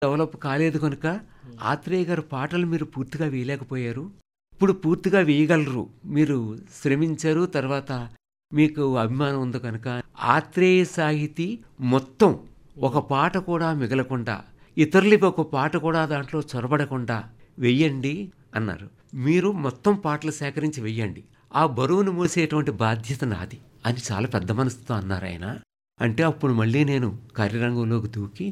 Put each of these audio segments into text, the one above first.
Develop కాలేదు కనుక ఆత్రేయ గారి పాటలు మీరు పూర్తిగా వేయలేకపోయారు. ఇప్పుడు పూర్తిగా వేయగలరు. మీరు శ్రమించారు, తర్వాత మీకు అభిమానం ఉంది కనుక ఆత్రేయ సాహితీ మొత్తం ఒక పాట కూడా మిగలకుండా, ఇతరులకి ఒక పాట కూడా దాంట్లో చొరబడకుండా వెయ్యండి అన్నారు. మీరు మొత్తం పాటలు సేకరించి వెయ్యండి, ఆ బరువును మోసేటువంటి బాధ్యత నాది అని చాలా పెద్ద మనసుతో అన్నారు ఆయన. అంటే అప్పుడు మళ్ళీ నేను కార్యరంగంలోకి దూకి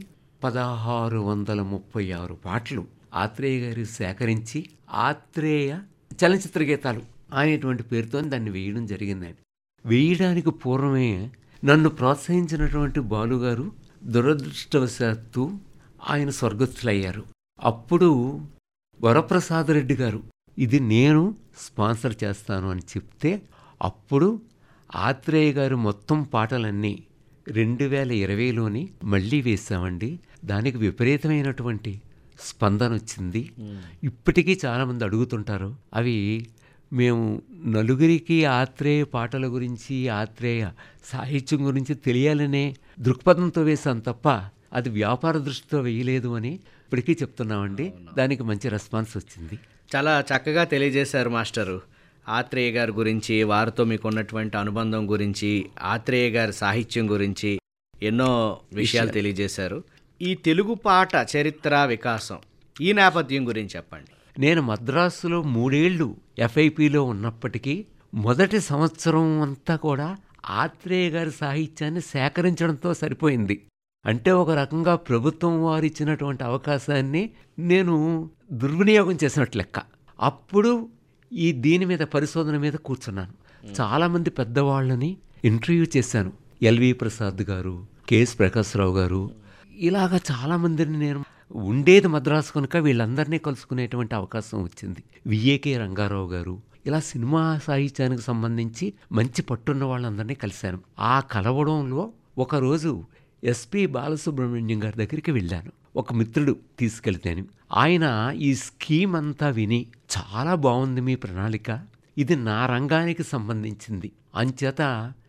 1636 పాటలు ఆత్రేయ గారి సేకరించి ఆత్రేయ చలనచిత్ర గీతాలు అనేటువంటి పేరుతో దాన్ని వేయడం జరిగిందండి. వేయడానికి పూర్వమే నన్ను ప్రోత్సహించినటువంటి బాలుగారు దురదృష్టవశాత్తు ఆయన స్వర్గస్థులయ్యారు. అప్పుడు వరప్రసాద్ రెడ్డి గారు ఇది నేను స్పాన్సర్ చేస్తాను అని చెప్తే అప్పుడు ఆత్రేయ గారు మొత్తం పాటలన్నీ 2020లోని మళ్ళీ వేసామండి. దానికి విపరీతమైనటువంటి స్పందన వచ్చింది. ఇప్పటికీ చాలామంది అడుగుతుంటారు. అవి మేము నలుగురికి ఆత్రేయ పాటల గురించి, ఆత్రేయ సాహిత్యం గురించి తెలియాలనే దృక్పథంతో వేసాం తప్ప అది వ్యాపార దృష్టితో వేయలేదు అని ఇప్పటికీ చెప్తున్నామండి. దానికి మంచి రెస్పాన్స్ వచ్చింది. చాలా చక్కగా తెలియజేశారు మాస్టరు. ఆత్రేయ గారి గురించి, వారితో మీకు ఉన్నటువంటి అనుబంధం గురించి, ఆత్రేయ గారి సాహిత్యం గురించి ఎన్నో విషయాలు తెలియజేశారు. ఈ తెలుగు పాట చరిత్ర వికాసం ఈ నేపథ్యం గురించి చెప్పండి. నేను మద్రాసులో 3 ఏళ్ళు ఎఫ్ఐపిలో ఉన్నప్పటికీ మొదటి సంవత్సరం అంతా కూడా ఆత్రేయ గారి సాహిత్యాన్ని సేకరించడంతో సరిపోయింది. అంటే ఒక రకంగా ప్రభుత్వం వారు ఇచ్చినటువంటి అవకాశాన్ని నేను దుర్వినియోగం చేసినట్లు లెక్క. అప్పుడు దీని మీద పరిశోధన మీద కూర్చున్నాను. చాలామంది పెద్దవాళ్ళని ఇంటర్వ్యూ చేశాను. ఎల్వి ప్రసాద్ గారు, కెఎస్ ప్రకాశ్రావు గారు, ఇలాగా చాలామందిని నేను ఉండేది మద్రాసు కనుక వీళ్ళందరినీ కలుసుకునేటువంటి అవకాశం వచ్చింది. విఏకే రంగారావు గారు, ఇలా సినిమా సాహిత్యానికి సంబంధించి మంచి పట్టున్న వాళ్ళందరినీ కలిశాను. ఆ కలవడంలో ఒకరోజు ఎస్పి బాలసుబ్రహ్మణ్యం గారి దగ్గరికి వెళ్ళాను. ఒక మిత్రుడు తీసుకెళ్తేని ఆయన ఈ స్కీమ్ అంతా విని చాలా బాగుంది మీ ప్రణాళిక, ఇది నా రంగానికి సంబంధించింది, అంచేత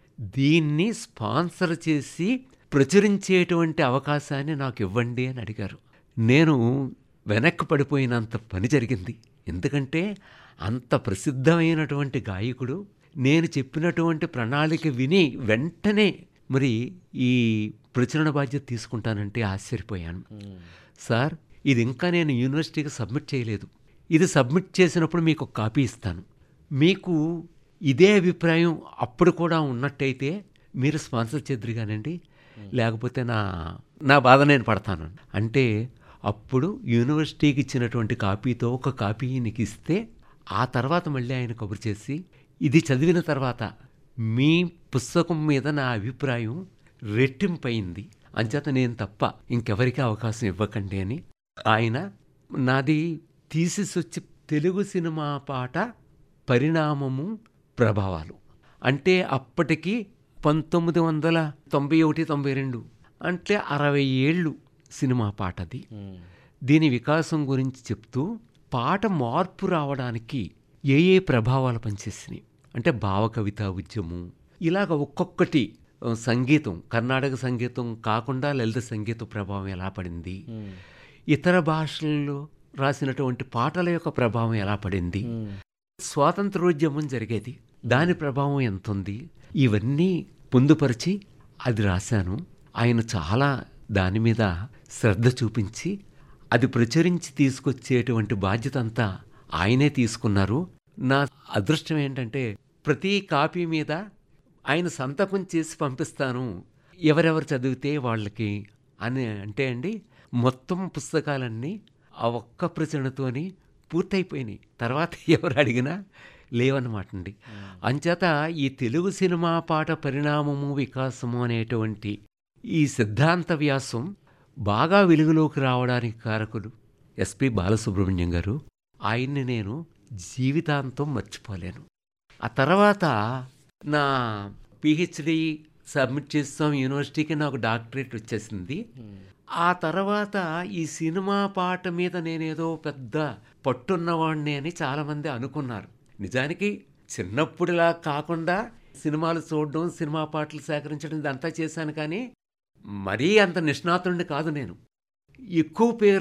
దీన్ని స్పాన్సర్ చేసి ప్రచురించేటువంటి అవకాశాన్ని నాకు ఇవ్వండి అని అడిగారు. నేను వెనక్కి పడిపోయినంత పని జరిగింది. ఎందుకంటే అంత ప్రసిద్ధమైనటువంటి గాయకుడు నేను చెప్పినటువంటి ప్రణాళిక విని వెంటనే మరి ఈ ప్రచురణ బాధ్యత తీసుకుంటానంటే ఆశ్చర్యపోయాను. సార్, ఇది ఇంకా నేను యూనివర్సిటీకి సబ్మిట్ చేయలేదు, ఇది సబ్మిట్ చేసినప్పుడు మీకు ఒక కాపీ ఇస్తాను, మీకు ఇదే అభిప్రాయం అప్పుడు కూడా ఉన్నట్టయితే మీరు స్పాన్సర్ చేద్దరు కానండి, లేకపోతే నా బాధ నేను పడతాను అంటే అప్పుడు యూనివర్సిటీకి ఇచ్చినటువంటి కాపీతో ఒక కాపీ నీకు ఇస్తే ఆ తర్వాత మళ్ళీ ఆయన కబురు చేసి ఇది చదివిన తర్వాత మీ పుస్తకం మీద నా అభిప్రాయం రెట్టింపయింది, అంచేత నేను తప్ప ఇంకెవరికి అవకాశం ఇవ్వకండి అని ఆయన నాది థీసిస్ వచ్చి తెలుగు సినిమా పాట పరిణామము ప్రభావాలు. అంటే అప్పటికి 1991-92 అంటే 60 ఏళ్ళు సినిమా పాటది. దీని వికాసం గురించి చెప్తూ పాట మార్పు రావడానికి ఏ ప్రభావాలు పనిచేసినాయి అంటే భావ కవితా ఉద్యమం, ఇలాగ ఒక్కొక్కటి సంగీతం, కర్ణాటక సంగీతం కాకుండా లలిత సంగీత ప్రభావం ఎలా పడింది, ఇతర భాషల్లో రాసినటువంటి పాటల యొక్క ప్రభావం ఎలా పడింది, స్వాతంత్రోద్యమం జరిగేది దాని ప్రభావం ఎంత ఉంది, ఇవన్నీ పొందుపరిచి అది రాశాను. ఆయన చాలా దాని మీద శ్రద్ధ చూపించి అది ప్రచురించి తీసుకొచ్చేటువంటి బాధ్యత అంతా ఆయనే తీసుకున్నారు. నా అదృష్టం ఏంటంటే ప్రతి కాపీ మీద ఆయన సంతకం చేసి పంపిస్తాను ఎవరెవరు చదివితే వాళ్ళకి అని. అంటే అండి మొత్తం పుస్తకాలన్నీ ఆ ఒక్క ప్రచురణతోని పూర్తయిపోయినాయి. తర్వాత ఎవరు అడిగినా లేవన్నమాట అండి. అంచేత ఈ తెలుగు సినిమా పాట పరిణామము వికాసము అనేటువంటి ఈ సిద్ధాంత వ్యాసం బాగా వెలుగులోకి రావడానికి కారకులు ఎస్పి బాలసుబ్రహ్మణ్యం గారు. ఆయన్ని నేను జీవితాంతం మర్చిపోలేను. ఆ తర్వాత నా పిహెచ్డి సబ్మిట్ చేస్తాం యూనివర్సిటీకి, నాకు డాక్టరేట్ వచ్చేసింది. ఆ తర్వాత ఈ సినిమా పాట మీద నేనేదో పెద్ద పట్టున్నవాడిని అని చాలామంది అనుకున్నారు. నిజానికి చిన్నప్పుడులా కాకుండా సినిమాలు చూడడం, సినిమా పాటలు సేకరించడం ఇదంతా చేశాను, కానీ మరీ అంత నిష్ణాతుడిని కాదు నేను. ఎక్కువ పేరు